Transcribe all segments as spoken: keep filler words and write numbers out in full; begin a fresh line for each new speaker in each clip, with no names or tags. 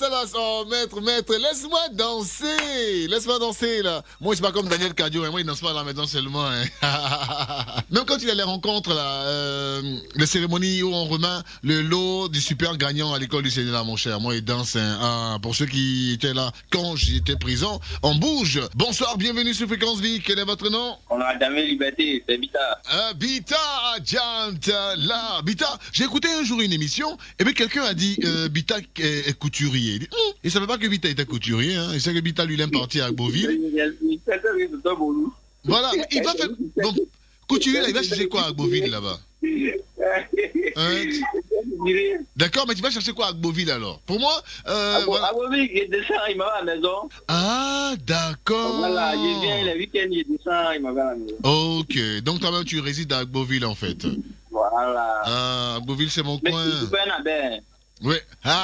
là, oh, maître, maître, laisse-moi danser. Laisse-moi danser, là. Moi, je suis pas comme Daniel Cadio, hein. Moi, il danse pas à la maison seulement, hein. Même quand il y a les rencontres, là, euh, les cérémonies où on remet le lot du super gagnant à l'école du Seigneur, mon cher. Moi, il danse, hein. Ah, pour ceux qui étaient là quand j'étais présent, on bouge. Bonsoir, bienvenue sur Fréquence Vie. Quel est votre nom?
On a jamais liberté, c'est Bita.
Euh, Bita, Janta, là. Bita, j'ai écouté un jour une émission, et bien quelqu'un a dit, euh, Bita est, est couturier. Il dit, hm, il savait pas que Bita était couturier, hein. Il sait que Bita, lui, l'aime partir à Beauville. Voilà, il va faire, donc, couturier, là, il va chercher quoi à Beauville, là-bas? Hein? D'accord, mais tu vas chercher quoi à Beauville, alors? Pour moi, euh,
à
voilà.
Beauville, il descend, il m'avait à la maison.
Ah, d'accord.
Voilà, il vient, le week-end, il descend, il m'avait à la maison.
Ok, donc toi-même, tu résides à Beauville, en fait.
Voilà.
Ah, Beauville, c'est mon
mais
coin.
Mais tu peux un abeille.
Oui. Ah.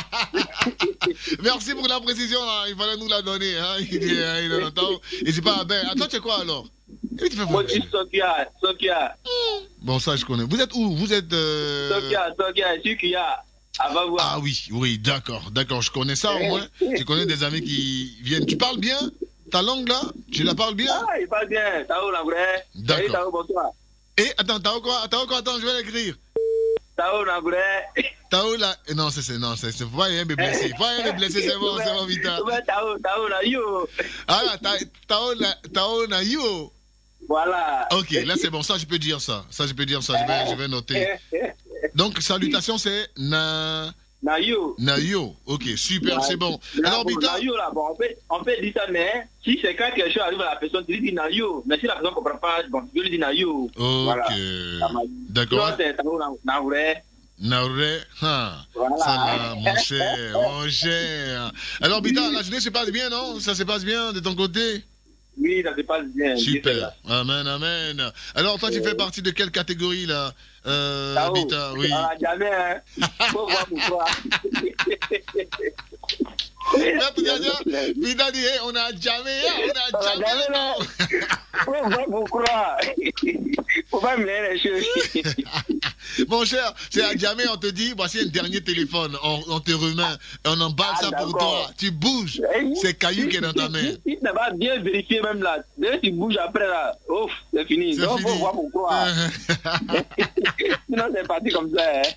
Merci pour la précision, hein. Il fallait nous la donner. Hein. Il dit, hein, il entend. Et c'est pas ben. Attends, tu es quoi alors? Et tu fais
Moi, je suis Sokia. Sokia.
Bon, ça, je connais. Vous êtes où? Vous êtes. Euh...
Sokia, Sokia, Sokia. Avant voir.
Ah oui, oui, d'accord, d'accord. Je connais ça au moins. Tu connais des amis qui viennent. Tu parles bien? Ta langue là? Tu la parles bien?
Ah, il parle bien. Tao, la vraie.
D'accord.
Tao, bonsoir.
Et attends, Tao quoi? Tao quoi? Attends, je vais l'écrire.
Tao, la vraie.
Tao là, non, c'est, c'est, non, c'est, c'est, faut pas rien me blesser. Faut pas rien me blesser, c'est bon, c'est bon, Vita.
Tao, Tao, la yo.
Ah là, Tao, Tao, na yo.
Voilà.
Ok, là c'est bon, ça je peux dire ça. Ça je peux dire ça, je vais, je vais noter. Donc, salutations, c'est na...
Nayo.
Nayo, ok, super, ouais. C'est bon. Alors,
bon,
Bita...
Nayo, là, bon, on peut, on peut dire ça, mais si c'est quand quelque chose arrive à la personne, tu lui dis Nayo. Mais si la personne ne comprend pas, bon, tu lui dis Nayo.
Ok,
voilà.
D'accord.
C'est Naouré.
Naouré, hein. Voilà. Ça là, mon cher, mon cher. Alors, Bita, la journée se passe bien, non? Ça se passe bien de ton côté?
Oui, ça se passe bien.
Super. Amen, amen. Alors, toi, tu fais partie de quelle catégorie, là? Euh,
Tao,
Bita, oui.
Ah, jamais, hein. Faut voir pourquoi.
Bita dit, hey, on a jamais, on a jamais, non.
Faut voir pourquoi. Faut pas me les choses.
Mon cher, c'est à jamais, on te dit, voici un dernier téléphone, on, on te remet, on emballe ah, ça pour toi. Tu bouges, c'est caillou qui est dans ta main.
Si tu n'as pas bien vérifié même là, dès que tu bouges après là, ouf, c'est fini. C'est Donc, fini. Faut voir pourquoi. Sinon, c'est parti comme ça. Hein.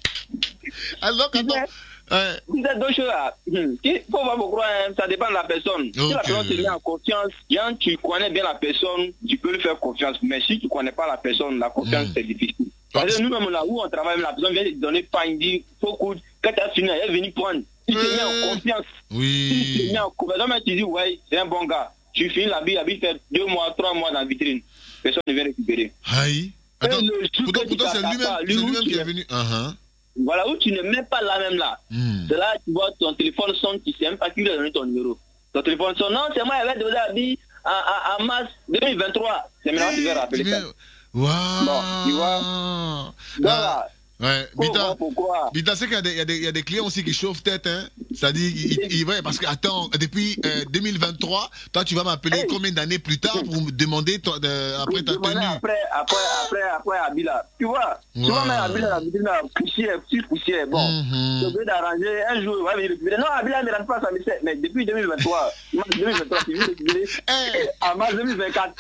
Alors, attends.
Ouais. Vous êtes deux choses là. Il faut voir pourquoi, hein, ça dépend de la personne. Okay. Si la personne se met en confiance, quand tu connais bien la personne, tu peux lui faire confiance. Mais si tu ne connais pas la personne, la confiance, mm. c'est difficile. Parce que nous-mêmes, là où on travaille, la personne vient de te donner pas, il dit, faut que quand tu as fini, elle est venue prendre. Il te met en confiance.
Oui.
Il te met en confiance. Mais tu dis, ouais, c'est un bon gars. Tu finis la bille, la bille fait deux mois, trois mois dans la vitrine. Personne ne vient récupérer.
Aïe. Attends, pourtant, pourtant c'est lui-même, lui c'est lui-même qui est venu. Uh-huh.
Voilà, où tu ne mets pas la même là. Mm. C'est là tu vois ton téléphone sonne, tu sais même pas qui lui a donné ton numéro. Ton téléphone sonne, non, c'est moi, il avait donné la bille en mars deux mille vingt-trois. C'est maintenant que tu vas rappeler ça.
Waouh.
Bon, tu vois. Voilà.
Ouais, Bita, Bita, c'est qu'il y a, des, il y, a des, il y a des clients aussi qui chauffent tête, hein. C'est-à-dire, ils, ils, ouais, parce que, attends, depuis euh, deux mille vingt-trois, toi, tu vas m'appeler hey. combien d'années plus tard pour me demander ton, de, après ta tenue?
Après, après, après, après, Abila. Tu vois, wow. Tu vois, même Abila, la vitrine, poussière, petite poussière. Bon, mm-hmm. je vais d'arranger, un jour, il va venir récupérer. Non, Abila ne rentre pas, ça me sert. Mais depuis deux mille vingt-trois, deux mille vingt-trois, tu viens récupérer. Hey. En mars deux mille vingt-quatre,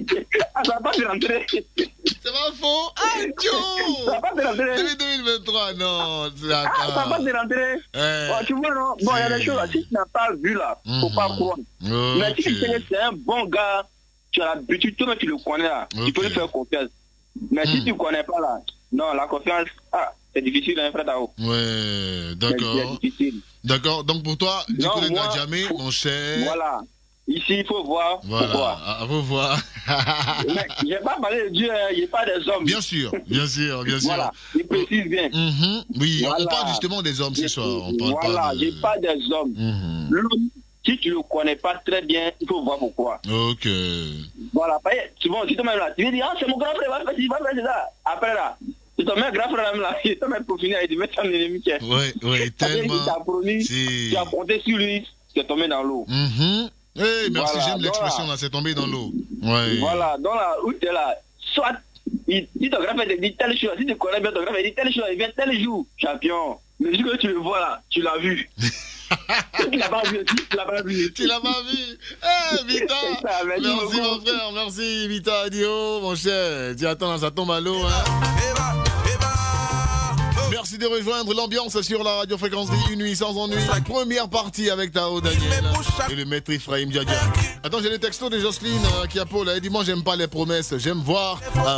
ça va pas se rentrer.
C'est pas faux. Ah, Joe!
Ça va pas se rentrer.
deux mille vingt-trois, non.
Ah, ça va pas se rentrer.
Eh.
Oh, tu vois, non? Bon, il y a des choses là. Si tu n'as pas vu là, faut mm-hmm. pas croire. Okay. Mais si tu sais que c'est un bon gars, tu as l'habitude, toi, tu le connais là. Okay. Tu peux lui faire confiance. Mais mm. si tu ne connais pas là, non, la confiance, ah, c'est difficile, hein, frère Tao.
Ouais, d'accord. C'est difficile. D'accord. Donc pour toi, du côté de jamais, mon cher.
Voilà. Ici, il faut voir
voilà.
pourquoi.
Il faut voir.
Mais je n'ai pas parlé de Dieu, il n'y a pas des hommes.
Bien sûr, bien sûr, bien sûr.
Voilà, il précise bien.
Mm-hmm. Oui, voilà. On parle justement des hommes ce soir. On parle
voilà,
pas de...
je parle des hommes. Mm-hmm. L'homme, si tu ne le connais pas très bien, il faut voir pourquoi.
Ok.
Voilà, tu vois, tu te mets là, tu veux dire, ah, c'est mon grand frère, va faire ça. Après là, tu te mets grand frère là, tu te mets pour finir et tu mets ton ennemi.
Oui, oui, tellement.
Tu as promis, si. Tu as compté sur lui, tu es tombé dans l'eau.
Mm-hmm. Hey, merci, voilà, j'aime l'expression là, c'est tombé dans l'eau. Ouais.
Voilà, dans la où tu es là, soit il dit ton grand frère te dit telle chose, si tu connais bien ton grand frère, il dit telle chose, il vient tel jour, champion. Le jour que tu le vois là, tu l'as vu. Tu l'as pas vu, tu l'as pas vu.
Tu l'as pas vu. Eh, Vita. Ça, merci, merci mon frère, merci, Vita Dio, mon cher. Tu attends, ça tombe à l'eau, hein. Merci de rejoindre l'ambiance sur la radio fréquence une nuit sans ennui. Première partie avec Tao Daniel et le maître Ephraim Diadia. Attends, j'ai les textos de Jocelyne euh, qui a Paul. Elle dit, moi, j'aime pas les promesses. J'aime voir... Euh,